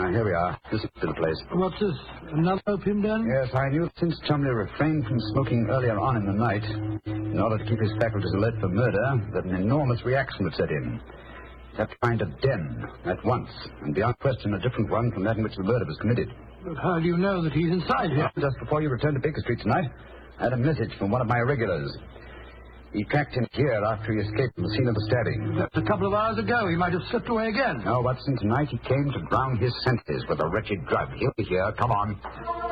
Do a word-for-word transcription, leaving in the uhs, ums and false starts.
Ah, here we are. This is the place. What's this? Another opium den? Yes, I knew since Chumley refrained from smoking earlier on in the night, in order to keep his faculties alert for murder, that an enormous reaction would set in. That kind of den, at once, and beyond question a different one from that in which the murder was committed. But how do you know that he's inside here? Well, just before you returned to Baker Street tonight, I had a message from one of my regulars. He tracked him here after he escaped from the scene of the stabbing. That's a couple of hours ago. He might have slipped away again. No, Watson, tonight he came to drown his senses with a wretched drug. He'll be here. Come on.